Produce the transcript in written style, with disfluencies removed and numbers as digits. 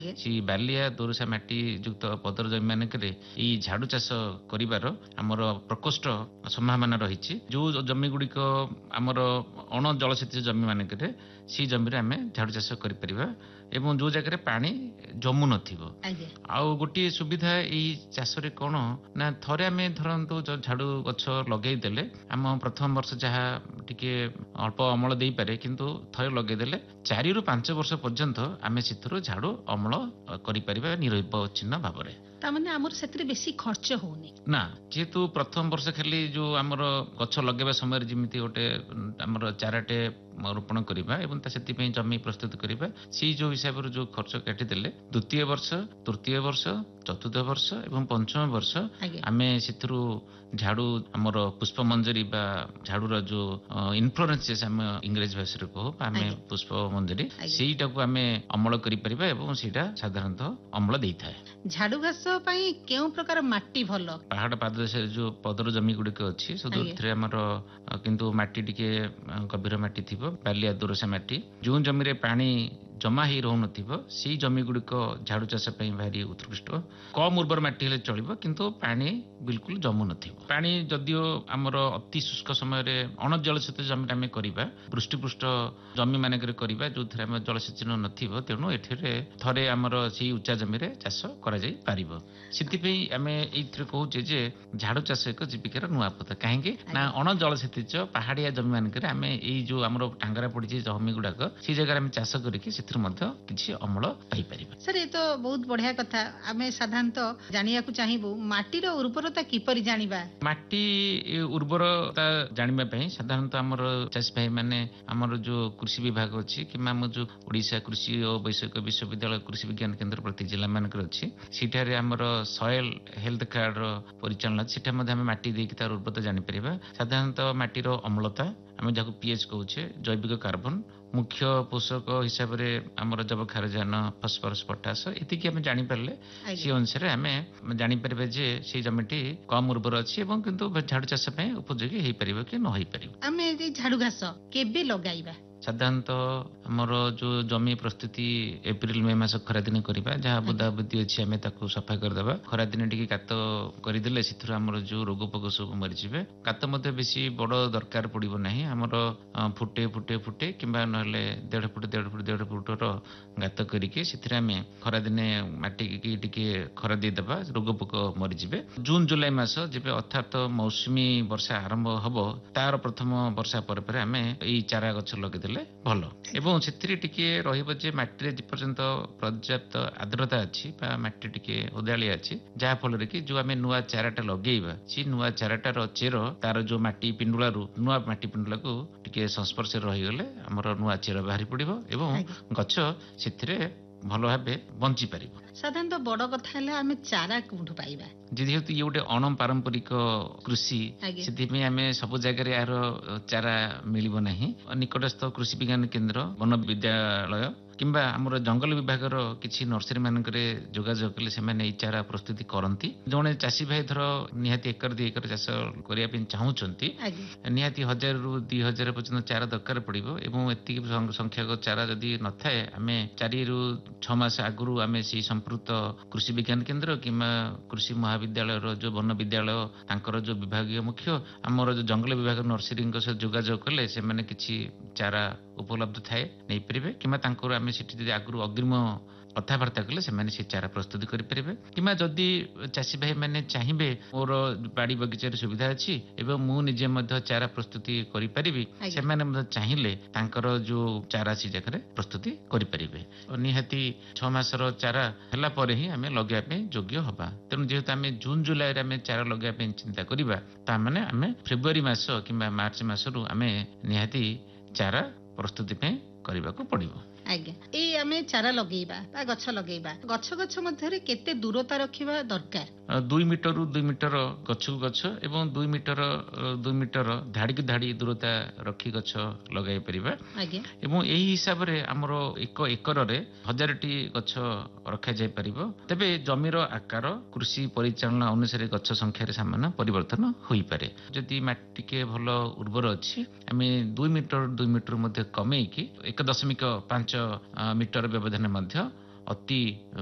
सी बालिया दोरसा माटी युक्त पदर जमी मानकरे ई झाड़ू चाष करिवार हमर प्रकोष्ठ संभावना रही जो जमी गुड़िक आमर अण जलसेचित जमी मानकरे सी जमी आम झाड़ू चाष करिपरिबा एवं जो जगह पानी जमु नथिबो आउ गोटे सुविधा ई चाष रे कोन ना थरे आम धरंतु झाड़ू गछ लगेई देले आम प्रथम वर्ष जहा टिके अल्प अमल देई पारे किंतु थरे लगेई देले 4 रु 5 वर्ष पर्यंत आम सिथरो झाड़ू अमल करि परिबा निरविच्छिन्न भाबरे तामाने हमर सेतरे बेसी खर्च होनी ना जेतु प्रथम वर्ष खाली जो हमर गछ लगेबा समय जिमिति गोटे हमर चाराटे रोपण करिबा एवं सेति पे जमी प्रस्तुत करिबा सी जो हिसाब जो खर्च काटी देले द्वितीय वर्ष तृतीय वर्ष चतुर्थ वर्ष एवं पंचम वर्ष आमे सिथरु झाड़ू हमर पुष्प मंजरी बा झाड़ूर जो इन्फ्लोरेंसेस हम इंग्लिश भाषा रे कहू आमे पुष्प मंजरी सेईटा को आमे अमल करि परिबा एवं सेटा साधारणतः अमल देई थाए झाड़ू घास पई केउ प्रकार माटी भलो पहाड़ पाददेश जो पदर जमी गुड़िक अच्छी सुदूर आमर किंतु माटी टिके गभीर माटी थी बालिया दोरसा माटी जो जमी रे पानी जमा ही रहू नथिबो सी जमी गुड़िक झाड़ू चाष भारी उत्कृष्ट कम उर्वर माटी हेले चलिबो किंतु पानी बिल्कुल जमु नथिबो पानी जदियो आमर अति शुष्क समय रे अण जलसेचित जमी आमे करिबा पृष्ठपृष्ठ जमी मानकरे करिबा जो थरे आमे जलसेचन नथिबो तेनु एठिरे थरे आमर सी उच्चा जमी रे चाष करा जाई पारिबो सिति पे आमे एथरे कहूचे जे झाड़ू चाष एक जीविकार नुआ पथ काहेकि ना अण जलसेचित पहाड़िया जमी मानकरे आमे एई जो आमर टांगरा पड़ी जमी गुडाक सी जगह आमे चाष करिकि किसी अमल पाई परिबा सर ये तो बहुत बढ़िया कथा आमे साधारणतः जानिया को चाहिबू माटीर उर्वरता किपरि जानिबा माटी उर्वरता जानिबा पई साधारणतः हमर चाषी भाई माने हमर जो कृषि विभाग अछि कि हम जो ओडिशा कृषि और वैषयिक विश्वविद्यालय कृषि विज्ञान केंद्र प्रति जिला मानकर अछि सिठारे हमर सॉइल हेल्थ कार्ड रो परिचालन सिठा मध्ये हम माटी देकी तार उर्वरता जानि परिबा साधारणतः माटीर अम्लता आम जाको पीएच कहूचे जैविक कार्बन मुख्य पोषक हिसाब रे हमर जब खारजान फॉस्फोरस पोटास एतिकी हम जानि परले सी अनुसार हमें जानि परबे जे से जमीटी कम उर्वर अछि एवं किंतु झाड़ू चाष पे उपयोगी हेई परिबो कि न हेई परिबो हमें जे झाड़ू घास केबे लगाइबा साधारणतः हमर जो जमी प्रस्तुति एप्रिल मे मास खरा दिन करिबा जहाँ बुदा बुद्धि अछि हमें ताकू सफा कर देबा खरा दिन टिके कात करि देले सिथुर हमर जो रोग पोक सब मरि जिवे कात मध्ये बेसी बड़ दरकार पड़िबो नाही हमर फुटे फुटे फुटे किबा नहले 1.5 फुट रो गात करिके सिथरे हमें खरा दिने माटी की टिके खरा दे देबा रोग पोक मरि जिवे जून जुलाई मास जेबे अर्थात मौसमी वर्षा आरंभ हबो तार प्रथम वर्षा पर हमें एई चारा गछ लगे भल एवं से टिके रहिबो जे माटी रे पर्यंत पर्याप्त आर्द्रता अछि बा माटी टिके ओदालिया अछि जा फल रे कि जो आमे नुआ चाराटा लगेइबा सी नुआ चाराटार चेर तार जो माटी पिंडुलारू नुआ माटी पिंडुला को टिके संस्पर्श रहि गले हमर नुआ चेर बाहरी पड़िबो एवं गछ सेथिरे भल भाबे बंची पारिबो साधारणतः बड़ कथा है आमे चारा कोठु पाइबा जेहेतु ये गोटे अण पारंपरिक कृषि से आम सब जगह यार चारा मिलिबो नाही निकटस्थ कृषि विज्ञान केंद्र वन विद्यालय किंबा हमर जंगल विभाग किसी नर्सरी मानकरे जोगाजोग कले से माने चारा प्रस्तुति करती जने चाषी भाई धर निहाती एकर 2 एकर चाष करिया पे चाहूचंती निहाती 1000 रु 2000 पर्यंत चारा दरकार पड़िबो एवं एति संख्यक चारा जदि न थाए आमे 4 रु 6 मास आगुरु आमे सी संपृक्त कृषि विज्ञान केंद्र किंबा कृषि महाविद्यालय रो जो वन विद्यालय तांकर जो विभागीय मुख्य हमर जो जंगल विभाग नर्सरी से जोगाजोग कले से माने किछि चारा उपलब्ध थाए नै परिबे किंबा तांकर आमे सेठी आगुरु अग्रिम कथबार्ता कले से चारा प्रस्तुत करें कि जदि चाषी भाई मैंने चाहिए मोर बाड़ी बगीचार सुविधा अच्छी एवं मुझे चारा प्रस्तुति करी से चाहिए जो चारा सी जगह प्रस्तुति करें निहाती 6 मासर चारा है पर ही आम लगे योग्य हवा तेणु जेहेतु आम जून जुलाई आम चारा लगे चिंता करवा ताने आम फेब्रुआरी मास कि मार्च मासरू आम निहाती चारा प्रस्तुति करने को पड़ो आज्ञा ए आमे चारा लगेइबा बा गछ लगेइबा गछ मध्यरे केते दूरता रखिबा दरकार 2 मीटर रु 2 मीटर गछ गछ एवं 2 मीटर धाड़ी की धाड़ी दूरता रखी गछ लगाई परिबा आज्ञा एवं एही हिसाब रे हमरो 1 एकर रे 1000 टी गछ रखा जाय परिबो तबे जमीर आकार कृषि परिचालन अनुसार गछ संख्या रे सामान्य परिवर्तन होई पारे जदि माटी के भलो उर्वर अछि आमे 2 मीटर मध्ये कमेई की 1.5 मीटर व्यवधान मध्य ଅତି